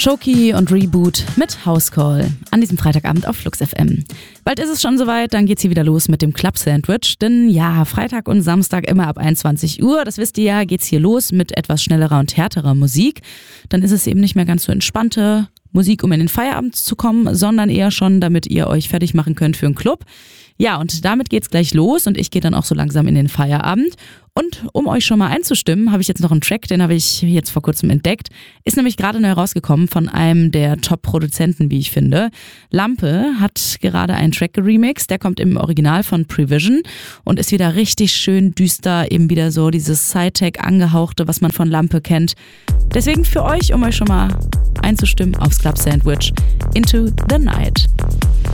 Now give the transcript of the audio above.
Shoki und Reboot mit House Call an diesem Freitagabend auf Flux FM. Bald ist es schon soweit, dann geht's hier wieder los mit dem Club Sandwich. Denn ja, Freitag und Samstag immer ab 21 Uhr, das wisst ihr ja, geht's hier los mit etwas schnellerer und härterer Musik. Dann ist es eben nicht mehr ganz so entspannte Musik, um in den Feierabend zu kommen, sondern eher schon, damit ihr euch fertig machen könnt für einen Club. Ja, und damit geht's gleich los und ich gehe dann auch so langsam in den Feierabend. Und um euch schon mal einzustimmen, habe ich jetzt noch einen Track, den habe ich jetzt vor kurzem entdeckt. Ist nämlich gerade neu rausgekommen von einem der Top-Produzenten, wie ich finde. Lampe hat gerade einen Track geremixed, der kommt im Original von Prevision und ist wieder richtig schön düster, eben wieder so dieses Sci-Tech angehauchte, was man von Lampe kennt. Deswegen für euch, um euch schon mal einzustimmen, aufs Club Sandwich Into the Night.